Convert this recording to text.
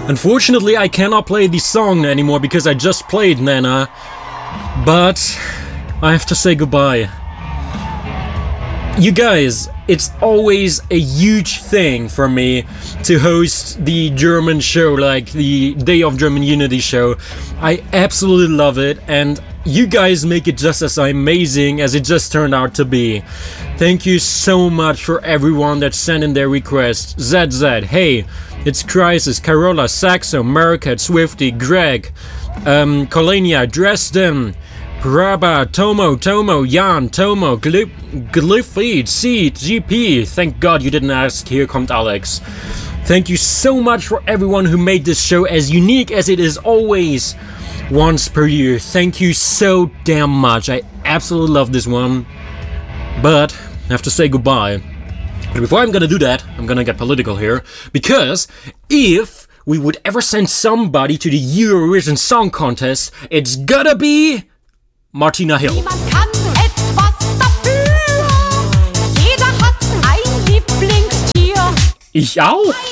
Unfortunately, I cannot play the song anymore because I just played Nana, but I have to say goodbye. You guys, it's always a huge thing for me to host the German show, like the Day of German Unity show. I absolutely love it, and you guys make it just as amazing as it just turned out to be. Thank you so much for everyone that sent in their requests. ZZ, hey, it's Crisis, Carola, Saxo, Mercat, Swifty, Greg, Colenia, Dresden, Braba, Tomo, Jan, Tomo, Glyphid, Seed, GP. Thank God you didn't ask. Here comes Alex. Thank you so much for everyone who made this show as unique as it is always once per year. Thank you so damn much. I absolutely love this one. But I have to say goodbye. But before I'm gonna do that, I'm gonna get political here. Because if we would ever send somebody to the Eurovision Song Contest, it's gotta be Martina Hill. Niemand kann etwas dafür. Jeder hat ein Lieblingstier. Ich auch.